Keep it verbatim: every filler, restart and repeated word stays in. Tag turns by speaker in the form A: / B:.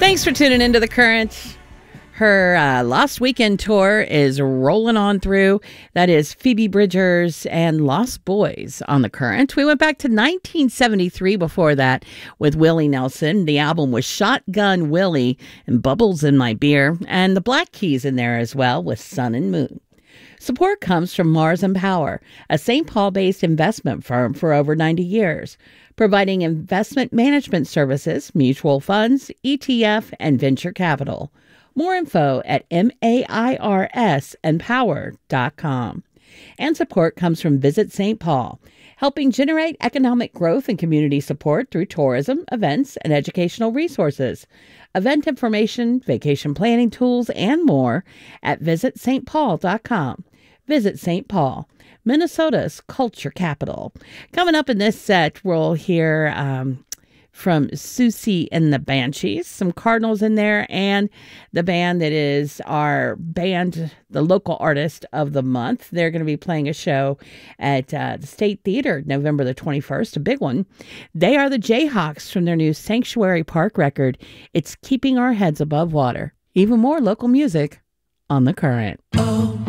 A: Thanks for tuning into The Current. Her uh, Lost Weekend tour is rolling on through. That is Phoebe Bridgers and Lost Boys on The Current. We went back to nineteen seventy-three before that with Willie Nelson. The album was Shotgun Willie and Bubbles in My Beer. And the Black Keys in there as well with Sun and Moon. Support comes from Mars and Power, a Saint Paul-based investment firm for over ninety years, providing investment management services, mutual funds, E T F, and venture capital. More info at mairs and power dot com. And support comes from Visit Saint Paul, helping generate economic growth and community support through tourism, events, and educational resources. Event information, vacation planning tools, and more at visit st paul dot com. Visit Saint Paul, Minnesota's culture capital. Coming up in this set, we'll hear um, from Susie and the Banshees, some Cardinals in there, and the band that is our band, the local artist of the month. They're going to be playing a show at uh, the State Theater November the twenty-first, a big one. They are the Jayhawks from their new Sanctuary Park record, It's Keeping Our Heads Above Water. Even more local music on The Current. Oh.